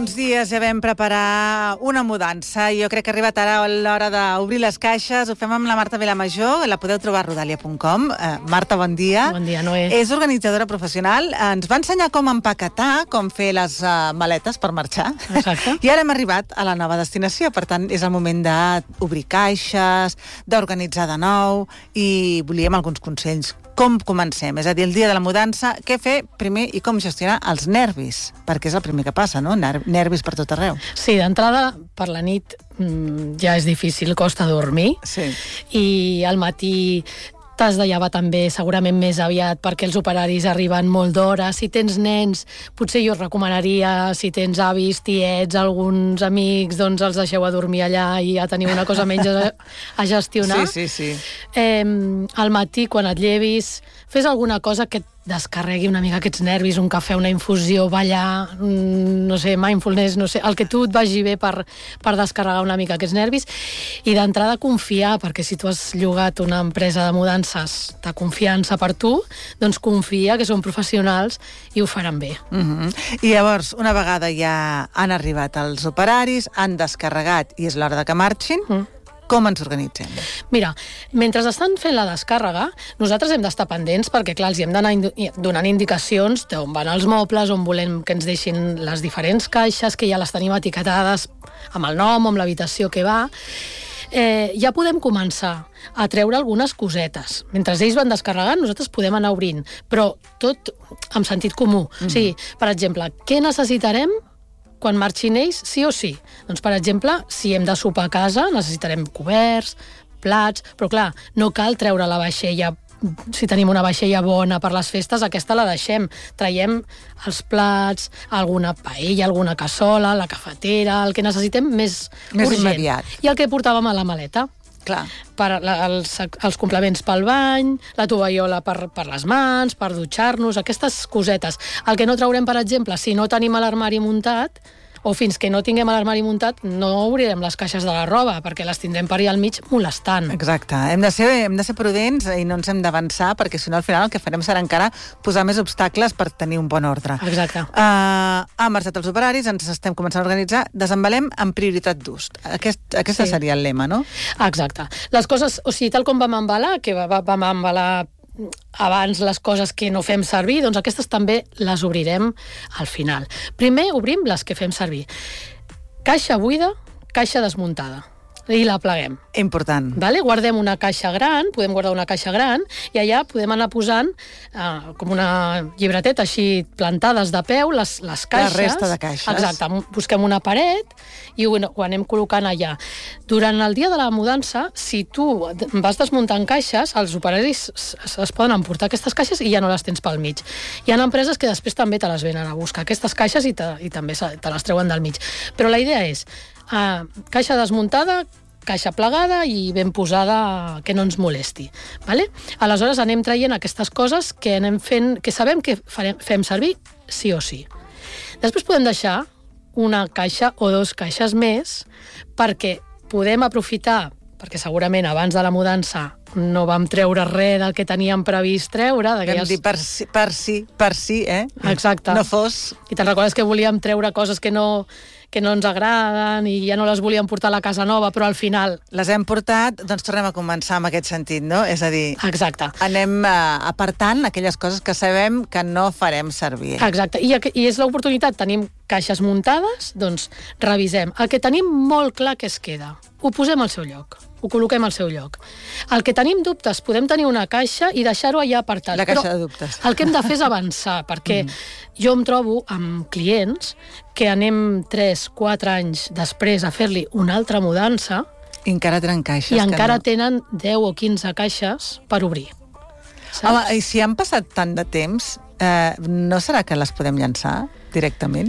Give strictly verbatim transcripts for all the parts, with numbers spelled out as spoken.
uns dies ja vam preparar una mudança i jo crec que ha arribat ara l'hora d'obrir les caixes. Ho fem amb la Marta Vilamajor, la podeu trobar a rodalia punt com. Uh, Marta, bon dia. Bon dia, Noé. És organitzadora professional. Ens va ensenyar com empaquetar, com fer les uh, maletes per marxar. Exacte. I ara hem arribat a la nova destinació. Per tant, és el moment d'obrir caixes, d'organitzar de nou i volíem alguns consells. Com comencem? És a dir, el dia de la mudança, què fer primer i com gestionar els nervis? Perquè és el primer que passa, no? Nervis per tot arreu. Sí, d'entrada, per la nit mmm, ja és difícil, costa dormir. Sí. I al matí t'has de llevar també segurament més aviat perquè els operaris arriben molt d'hora. Si tens nens, potser jo recomanaria, si tens avis, tiets, alguns amics, doncs els deixeu a dormir allà i ja teniu una cosa menys a, a gestionar. Sí, sí, sí. Eh, al matí, quan et llevis, fes alguna cosa que et descarregui una mica aquests nervis, un cafè, una infusió, ballar, no sé, mindfulness, no sé, el que tu et vagi bé per, per descarregar una mica aquests nervis. I d'entrada confiar, perquè si tu has llogat una empresa de mudances de confiança per tu, doncs confia que són professionals i ho faran bé. Uh-huh. I llavors, una vegada ja han arribat els operaris, han descarregat i és l'hora de que marxin, uh-huh. Com ens organitzem? Mira, mentre estan fent la descàrrega, nosaltres hem d'estar pendents perquè, clar, els hem d'anar donant indicacions d'on van els mobles, on volem que ens deixin les diferents caixes, que ja les tenim etiquetades amb el nom, amb l'habitació que va. Eh, ja podem començar a treure algunes cosetes. Mentre ells van descarregant, nosaltres podem anar obrint, però tot amb sentit comú. Mm. O sigui, per exemple, què necessitarem quan marxin ells, sí o sí? Doncs, per exemple, si hem de sopar a casa, necessitarem coberts, plats, però clar, no cal treure la vaixella. Si tenim una vaixella bona per les festes, aquesta la deixem. Traiem els plats, alguna paella, alguna cassola, la cafetera, el que necessitem més, més urgent. Immediat. I el que portàvem a la maleta. Clar. Per la, els, els complements pel bany, la tovallola per, per les mans, per dutxar-nos, aquestes cosetes. El que no traurem, per exemple, si no tenim l'armari muntat, o fins que no tinguem l'armari muntat, no obrirem les caixes de la roba, perquè les tindrem per allà al mig molestant. Exacte. Hem de ser, hem de ser prudents i no ens hem d'avançar, perquè si no, al final el que farem serà encara posar més obstacles per tenir un bon ordre. Exacte. Uh, han marxat els operaris, ens estem començant a organitzar, desembalem amb prioritat d'ús. Aquest, aquesta sí. Seria el lema, no? Exacte. Les coses, o sigui, tal com vam embalar, que vam embalar abans les coses que no fem servir, doncs aquestes també les obrirem al final. Primer obrim les que fem servir. Caixa buida, caixa desmuntada. I la pleguem. Important. Vale? Guardem una caixa gran, podem guardar una caixa gran, i allà podem anar posant eh, com una llibreteta així plantades de peu, les, les caixes. La resta de caixes. Exacte. Busquem una paret i ho, ho anem col·locant allà. Durant el dia de la mudança, si tu vas desmuntant caixes, els operaris es, es poden emportar aquestes caixes i ja no les tens pel mig. Hi ha empreses que després també te les venen a buscar, aquestes caixes, i, te, i també te les treuen del mig. Però la idea és Uh, caixa desmuntada, caixa plegada i ben posada, que no ens molesti. Vale? Aleshores anem traient aquestes coses que anem fent, que sabem que farem, fem servir sí o sí. Després podem deixar una caixa o dos caixes més perquè podem aprofitar, perquè segurament abans de la mudança no vam treure res del que teníem previst treure. Vam dir per sí, per sí, per sí, eh? Exacte. No fos. I te'n recordes que volíem treure coses que no... que no ens agraden i ja no les volíem portar a la casa nova, però al final... Les hem portat, doncs tornem a començar amb aquest sentit, no? És a dir, exacte. Anem uh, apartant aquelles coses que sabem que no farem servir. Exacte, I, i és l'oportunitat. Tenim caixes muntades, doncs revisem. El que tenim molt clar que es queda, ho posem al seu lloc, ho col·loquem al seu lloc. El que tenim dubtes, podem tenir una caixa i deixar-ho allà apartat. La caixa però de dubtes. El que hem de fer és avançar, perquè mm. jo em trobo amb clients que anem tres quatre anys després a fer-li una altra mudança i encara tenen caixes. I encara no... tenen deu o quinze caixes per obrir. Saps? Home, i si han passat tant de temps, eh, no serà que les podem llançar directament?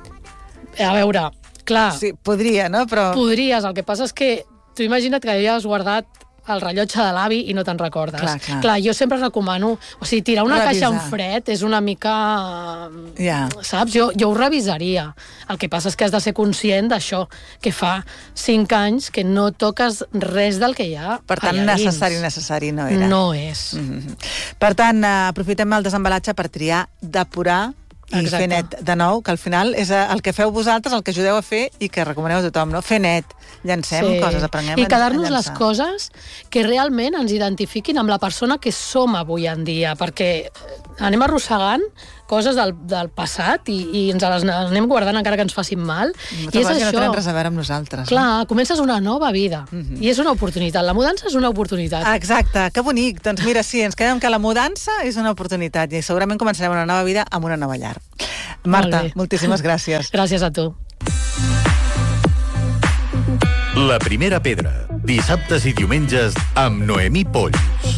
A veure, clar... Sí, podria, no? Però... Podries, el que passa és que tu imagina't que ja has guardat el rellotge de l'avi i no te'n recordes. Clar, clar. clar, jo sempre recomano... O sigui, tirar una Revisar. caixa en fred és una mica... Ja. Saps? Jo, jo ho revisaria. El que passa és que has de ser conscient d'això, que fa cinc anys que no toques res del que hi ha Per tant, allà necessari, dins. necessari no era. No és. Mm-hmm. Per tant, aprofitem el desembalatge per triar, depurar i Exacte. fer net de nou, que al final és el que feu vosaltres, el que ajudeu a fer i que recomaneu a tothom, no? Fer net, llancem Sí. coses, aprenguem I a quedar-nos les llançar. coses que realment ens identifiquin amb la persona que som avui en dia, perquè anem arrossegant coses del, del passat i, i ens les anem guardant encara que ens facin mal. Moltes I és vegades això. no tenen res a veure amb nosaltres. Clar, comences una nova vida. Mhm. I és una oportunitat. La mudança és una oportunitat. No? Exacte, que bonic. Doncs mira, sí, ens quedem que la mudança és una oportunitat i segurament començarem una nova vida amb una nova llar. Marta, Molt bé. moltíssimes gràcies. Gràcies a tu. La primera pedra, dissabtes i diumenges amb Noemí Polls.